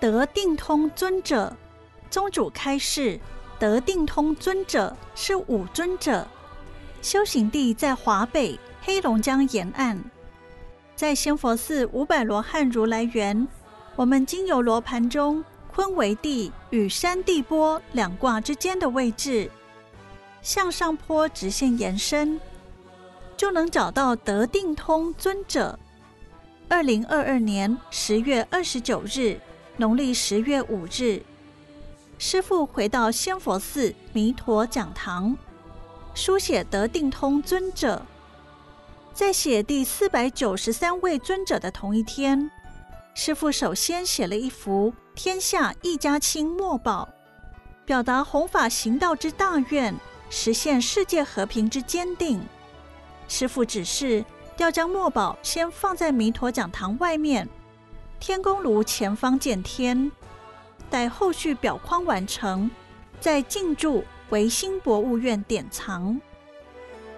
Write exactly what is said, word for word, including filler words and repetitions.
得定通尊者，宗主开示，得定通尊者是五尊者，修行地在华北黑龙江沿岸。在仙佛寺五百罗汉如来园，我们经由罗盘中坤为地与山地波两卦之间的位置，向上坡直线延伸，就能找到得定通尊者。二零二二年十月二十九日，农历十月五日，师父回到仙佛寺弥陀讲堂，书写得定通尊者。在写第四百九十三位尊者的同一天，师父首先写了一幅天下一家亲墨宝，表达弘法行道之大愿，实现世界和平之坚定。师父指示要将墨宝先放在弥陀讲堂外面天公炉前方见天，待后续表框完成，再进驻维新博物院典藏。